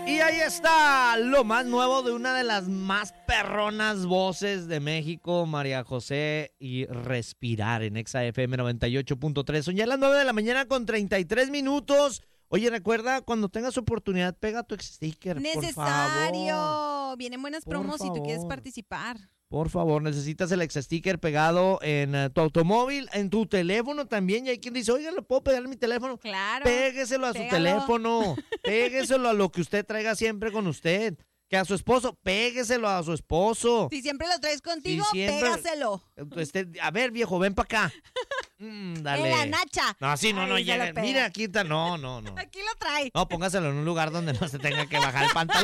Y ahí está lo más nuevo de una de las más perronas voces de México, María José y Respirar en Exa FM 98.3. Son ya las 9 de la mañana con 33 minutos. Oye, recuerda, cuando tengas oportunidad, pega tu sticker, Necesario. por favor. Vienen buenas Por promos si tú quieres favor. participar. Por favor, necesitas el sticker pegado en tu automóvil, en tu teléfono también. Y hay quien dice, oiga, ¿le puedo pegar en mi teléfono? Claro. Pégueselo a su teléfono. Pégueselo a lo que usted traiga siempre con usted. Que a su esposo, pégueselo a su esposo. Si siempre lo traes contigo, Si siempre- pégaselo. A ver, viejo, ven para acá. Dale. En la nacha. No, sí, no Ahí se llega. lo pega. Mira, aquí está. No. Aquí lo trae. No, póngaselo en un lugar donde no se tenga que bajar el pantalón.